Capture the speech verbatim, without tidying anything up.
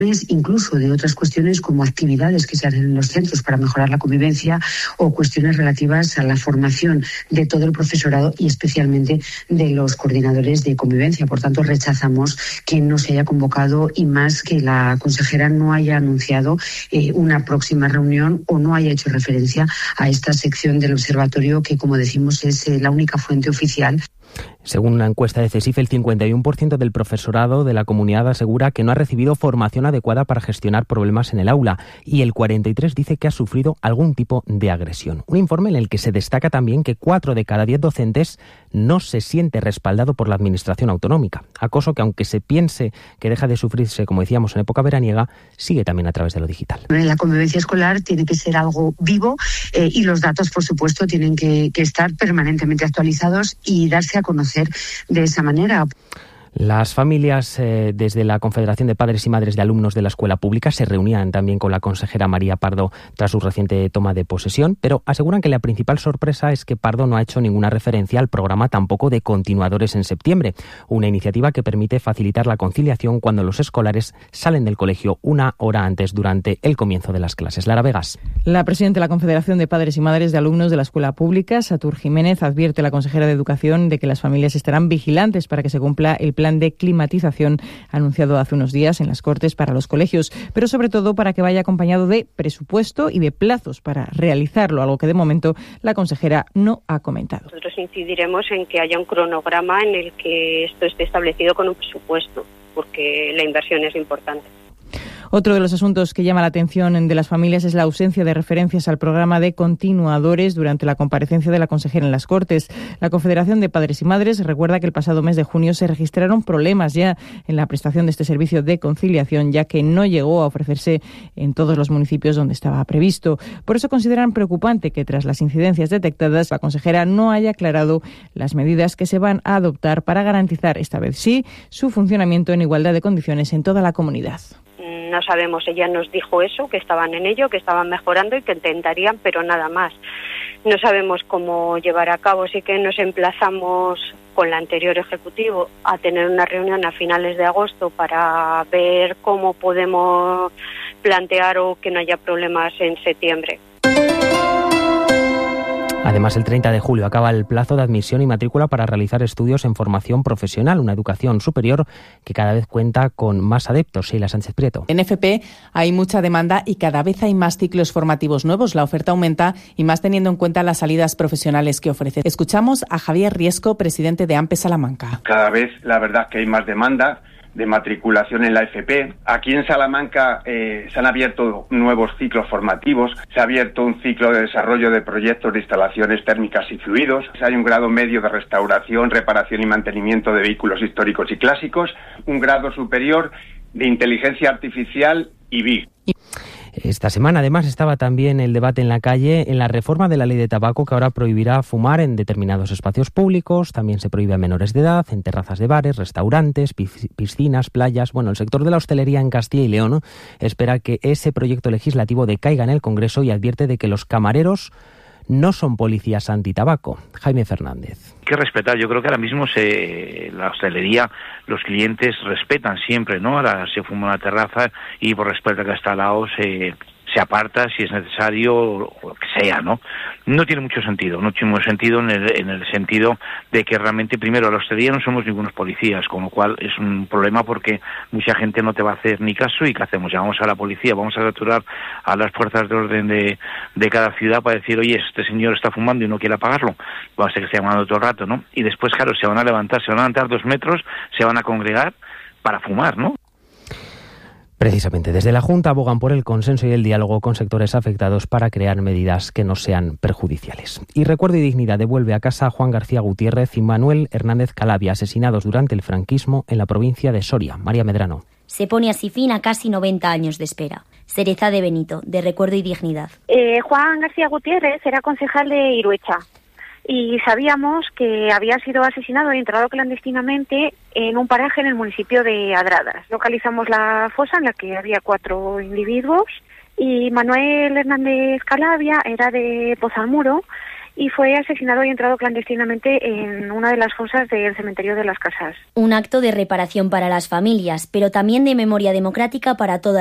incluso de otras cuestiones como actividades que se hacen en los centros para mejorar la convivencia o cuestiones relativas a la formación de todo el profesorado y especialmente de los coordinadores de convivencia. Por tanto, rechazamos que no se haya convocado y más que la consejera no haya anunciado eh, una próxima reunión o no haya hecho referencia a esta sección del observatorio que, como decimos, es eh, la única fuente oficial. Según una encuesta de CESIF, el cincuenta y uno por ciento del profesorado de la comunidad asegura que no ha recibido formación adecuada para gestionar problemas en el aula y el cuarenta y tres por ciento dice que ha sufrido algún tipo de agresión. Un informe en el que se destaca también que cuatro de cada diez docentes no se siente respaldado por la administración autonómica. Acoso que, aunque se piense que deja de sufrirse, como decíamos, en época veraniega, sigue también a través de lo digital. La convivencia escolar tiene que ser algo vivo eh, y los datos, por supuesto, tienen que, que estar permanentemente actualizados y darse a conocer de esa manera. Las familias eh, desde la Confederación de Padres y Madres de Alumnos de la Escuela Pública se reunían también con la consejera María Pardo tras su reciente toma de posesión, pero aseguran que la principal sorpresa es que Pardo no ha hecho ninguna referencia al programa tampoco de continuadores en septiembre, una iniciativa que permite facilitar la conciliación cuando los escolares salen del colegio una hora antes durante el comienzo de las clases. Lara Vegas. La presidenta de la Confederación de Padres y Madres de Alumnos de la Escuela Pública, Satur Jiménez, advierte a la consejera de Educación de que las familias estarán vigilantes para que se cumpla el plan de climatización anunciado hace unos días en las Cortes para los colegios, pero sobre todo para que vaya acompañado de presupuesto y de plazos para realizarlo, algo que de momento la consejera no ha comentado. Nosotros incidiremos en que haya un cronograma en el que esto esté establecido con un presupuesto, porque la inversión es importante. Otro de los asuntos que llama la atención de las familias es la ausencia de referencias al programa de continuadores durante la comparecencia de la consejera en las Cortes. La Confederación de Padres y Madres recuerda que el pasado mes de junio se registraron problemas ya en la prestación de este servicio de conciliación, ya que no llegó a ofrecerse en todos los municipios donde estaba previsto. Por eso consideran preocupante que tras las incidencias detectadas, la consejera no haya aclarado las medidas que se van a adoptar para garantizar, esta vez sí, su funcionamiento en igualdad de condiciones en toda la comunidad. No sabemos, ella nos dijo eso, que estaban en ello, que estaban mejorando y que intentarían, pero nada más. No sabemos cómo llevar a cabo, sí que nos emplazamos con el anterior ejecutivo a tener una reunión a finales de agosto para ver cómo podemos plantear o que no haya problemas en septiembre. Además, el treinta de julio acaba el plazo de admisión y matrícula para realizar estudios en formación profesional, una educación superior que cada vez cuenta con más adeptos. Sheila Sánchez Prieto. En F P hay mucha demanda y cada vez hay más ciclos formativos nuevos. La oferta aumenta y más teniendo en cuenta las salidas profesionales que ofrece. Escuchamos a Javier Riesco, presidente de AMPE Salamanca. Cada vez la verdad que hay más demanda de matriculación en la F P. Aquí en Salamanca eh, se han abierto nuevos ciclos formativos, se ha abierto un ciclo de desarrollo de proyectos de instalaciones térmicas y fluidos, hay un grado medio de restauración, reparación y mantenimiento de vehículos históricos y clásicos, un grado superior de inteligencia artificial y B I C. Esta semana, además, estaba también el debate en la calle en la reforma de la ley de tabaco que ahora prohibirá fumar en determinados espacios públicos. También se prohíbe a menores de edad, en terrazas de bares, restaurantes, piscinas, playas. Bueno, el sector de la hostelería en Castilla y León espera que ese proyecto legislativo decaiga en el Congreso y advierte de que los camareros no son policías antitabaco. Jaime Fernández. Hay que respetar, yo creo que ahora mismo se, la hostelería, los clientes respetan siempre, ¿no? Ahora se fuma en la terraza y por respeto a que está al lado se, se aparta si es necesario o lo que sea, ¿no? No tiene mucho sentido, no tiene mucho sentido en el, en el sentido de que realmente, primero, la hostelería no somos ningunos policías, con lo cual es un problema porque mucha gente no te va a hacer ni caso. ¿Y qué hacemos? Llamamos a la policía, vamos a capturar a las fuerzas de orden de, de cada ciudad para decir, oye, este señor está fumando y no quiere apagarlo. Va a ser que esté llamando todo el rato, ¿no? Y después, claro, se van a levantar, se van a levantar dos metros, se van a congregar para fumar, ¿no? Precisamente, desde la Junta abogan por el consenso y el diálogo con sectores afectados para crear medidas que no sean perjudiciales. Y Recuerdo y Dignidad devuelve a casa a Juan García Gutiérrez y Manuel Hernández Calavia, asesinados durante el franquismo en la provincia de Soria. María Medrano. Se pone así fin a casi noventa años de espera. Cereza de Benito, de Recuerdo y Dignidad. Eh, Juan García Gutiérrez era concejal de Iruecha y sabíamos que había sido asesinado y enterrado clandestinamente en un paraje en el municipio de Adradas. Localizamos la fosa en la que había cuatro individuos y Manuel Hernández Calavia era de Pozalmuro y fue asesinado y entrado clandestinamente en una de las fosas del cementerio de Las Casas. Un acto de reparación para las familias, pero también de memoria democrática para toda